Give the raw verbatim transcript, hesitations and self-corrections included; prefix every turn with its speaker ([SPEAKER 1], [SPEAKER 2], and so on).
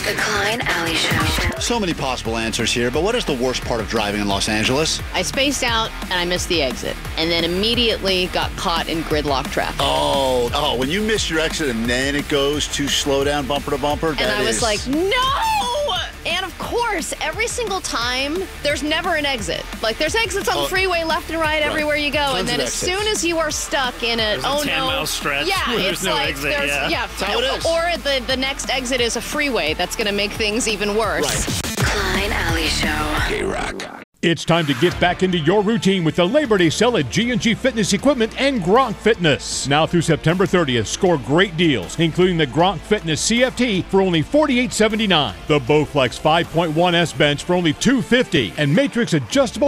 [SPEAKER 1] The Klein Alley Show.
[SPEAKER 2] So many possible answers here, but what is the worst part of driving in Los Angeles?
[SPEAKER 3] I spaced out and I missed the exit, and then immediately got caught in gridlock traffic.
[SPEAKER 2] Oh, oh, when you miss your exit and then it goes to slow down bumper to bumper,
[SPEAKER 3] and
[SPEAKER 2] that
[SPEAKER 3] I was
[SPEAKER 2] is...
[SPEAKER 3] like, no! And of course, every single time, there's never an exit. Like, there's exits on
[SPEAKER 2] Oh,
[SPEAKER 3] the freeway left and right, everywhere you go.
[SPEAKER 2] Tons
[SPEAKER 3] and then
[SPEAKER 2] of
[SPEAKER 3] as
[SPEAKER 2] exits.
[SPEAKER 3] soon as you are stuck in it,
[SPEAKER 4] There's a
[SPEAKER 3] oh
[SPEAKER 4] ten
[SPEAKER 3] no.
[SPEAKER 4] mile stretch
[SPEAKER 3] yeah,
[SPEAKER 4] where there's
[SPEAKER 3] it's
[SPEAKER 4] no
[SPEAKER 3] like
[SPEAKER 4] exit,
[SPEAKER 3] there's
[SPEAKER 4] yeah.
[SPEAKER 3] yeah.
[SPEAKER 2] That's how it is.
[SPEAKER 3] Or the, the next exit is a freeway that's gonna make things even worse.
[SPEAKER 2] Right.
[SPEAKER 1] Klein Alley Show.
[SPEAKER 2] K-Rock.
[SPEAKER 5] It's time to get back into your routine with the Labor Day sale at G and G Fitness Equipment and Gronk Fitness. Now through September thirtieth, score great deals, including the Gronk Fitness C F T for only forty-eight seventy-nine, the Bowflex five point one S bench for only two fifty, and Matrix adjustable